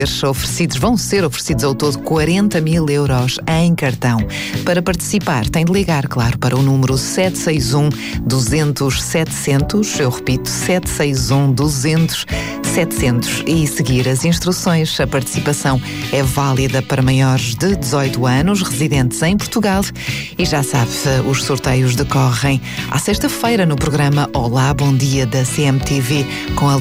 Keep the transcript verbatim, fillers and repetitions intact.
Oferecidos, vão ser oferecidos ao todo quarenta mil euros em cartão. Para participar, tem de ligar, claro, para o número sete seis um, duzentos, setecentos, eu repito, sete seis um, duzentos, setecentos, e seguir as instruções. A participação é válida para maiores de dezoito anos, residentes em Portugal, e já sabe, os sorteios decorrem à sexta-feira no programa Olá, Bom Dia da C M T V, com a